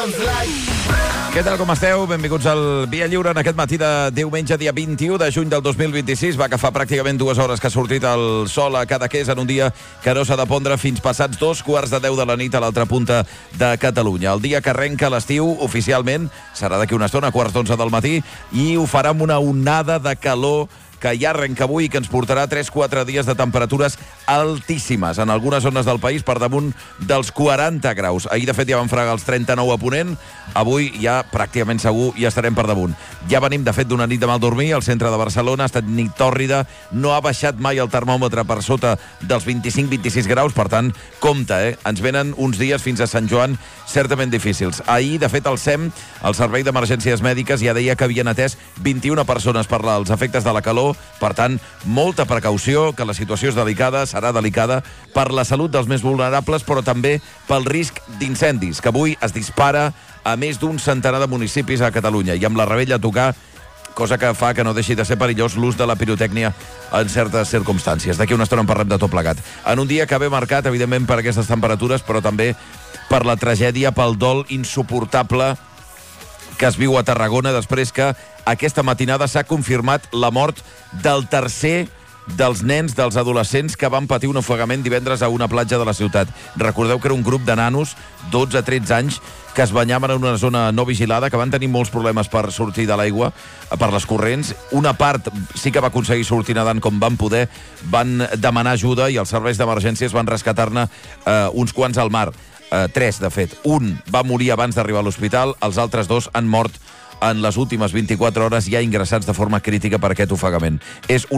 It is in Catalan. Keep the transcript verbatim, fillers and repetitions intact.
Què tal, com esteu? Benvinguts al Via Lliure en aquest matí de diumenge, dia vint-i-u de juny del dos mil vint-i-sis. Va que fa pràcticament dues hores que ha sortit el sol a Cadaqués en un dia que no s'ha de pondre fins passats dos quarts de deu de la nit a l'altra punta de Catalunya. El dia que arrenca l'estiu, oficialment, serà d'aquí una estona, a quarts d'onze del matí, i ho farà amb una onada de calor que ja arrenca avui i que ens portarà tres quatre dies de temperatures altíssimes en algunes zones del país per damunt dels quaranta graus. Ahir, de fet, ja vam fregar els trenta-nou a Ponent. Avui ja pràcticament segur ja estarem per damunt. Ja venim, de fet, d'una nit de mal dormir al centre de Barcelona. Ha estat nit tòrrida. No ha baixat mai el termòmetre per sota dels vint-i-cinc vint-i-sis graus. Per tant, compte, eh? Ens venen uns dies fins a Sant Joan certament difícils. Ahir, de fet, el S E M, el Servei d'Emergències Mèdiques, ja deia que havien atès vint-i-una persones per als efectes de la calor. Per tant, molta precaució, que la situació és delicada, serà delicada per la salut dels més vulnerables, però també pel risc d'incendis, que avui es dispara a més d'un centenar de municipis a Catalunya, i amb la Rebella a tocar, cosa que fa que no deixi de ser perillós l'ús de la pirotècnia en certes circumstàncies. D'aquí una estona en parlem de tot plegat. En un dia que ve marcat, evidentment, per aquestes temperatures, però també per la tragèdia, pel dol insuportable que es viu a Tarragona després que aquesta matinada s'ha confirmat la mort del tercer dels nens, dels adolescents que van patir un ofegament divendres a una platja de la ciutat. Recordeu que era un grup de nanos, dotze a tretze anys, que es banyaven en una zona no vigilada, que van tenir molts problemes per sortir de l'aigua, per les corrents. Una part sí que va aconseguir sortir nedant com van poder, van demanar ajuda i els serveis d'emergències van rescatar-ne eh, uns quants al mar. Uh, tres, de fet. Un va morir abans d'arribar a l'hospital, els altres dos han mort en les últimes vint-i-quatre hores ja ingressats de forma crítica per aquest ofegament. És un